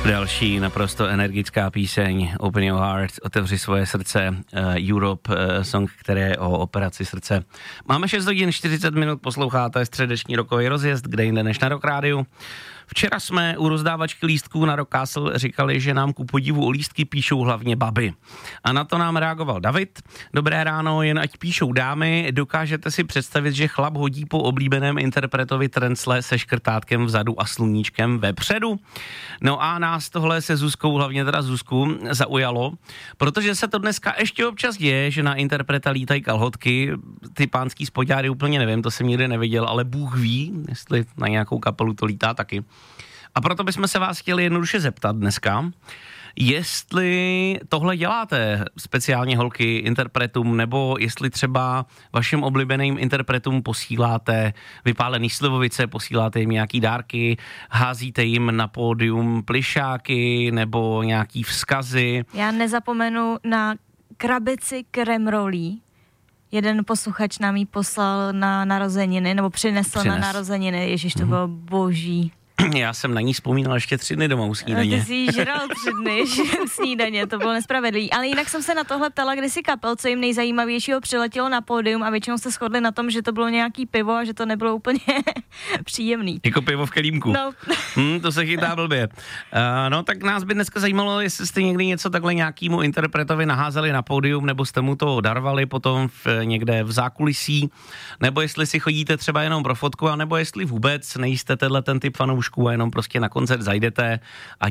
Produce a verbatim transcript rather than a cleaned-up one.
Další naprosto energická píseň Open Your Heart, otevři svoje srdce, uh, Europe, uh, song, který je o operaci srdce. Máme šest hodin čtyřicet minut, posloucháte středeční rokový rozjezd, kde jinde než na Rock Rádiu. Včera jsme u rozdávačky lístků na Rock Castle říkali, že nám ku podivu o lístky píšou hlavně baby. A na to nám reagoval David. Dobré ráno, jen ať píšou dámy, dokážete si představit, že chlap hodí po oblíbeném interpretovi trencle se škrtátkem vzadu a sluníčkem vepředu? No a nás tohle se Zuzkou, hlavně teda Zuzku, zaujalo, protože se to dneska ještě občas děje, že na interpreta lítají kalhotky, ty pánský spodňáry úplně nevím, to jsem nikdy neviděl, ale Bůh ví, jestli na nějakou kapelu to lítá taky. A proto bychom se vás chtěli jednoduše zeptat dneska, jestli tohle děláte speciálně holky interpretům, nebo jestli třeba vašim oblíbeným interpretům posíláte vypálený slivovice, posíláte jim nějaký dárky, házíte jim na pódium plišáky nebo nějaký vzkazy. Já nezapomenu na krabici kremrolí. Jeden posluchač nám ji poslal na narozeniny, nebo přinesl Přines. na narozeniny. Ježiš, to mm-hmm. bylo boží. Já jsem na ní vzpomínal ještě tři dny doma u snídaně. Ty jsi jí žral tři dny u snídaně, to bylo nespravedlivý. Ale jinak jsem se na tohle ptala kdysi kapel, co jim nejzajímavějšího přiletělo na pódium a většinou se shodli na tom, že to bylo nějaký pivo a že to nebylo úplně příjemný. Jako pivo v kelímku. No. Hmm, to se chytá blbě. Uh, no tak nás by dneska zajímalo, jestli jste někdy něco takhle nějakýmu interpretovi naházeli na pódium, nebo jste mu to darovali potom v, někde v zákulisí, nebo jestli si chodíte třeba jenom pro fotku, a nebo jestli vůbec nejste tenhle ten typ fanoušků a jenom prostě na koncert zajdete a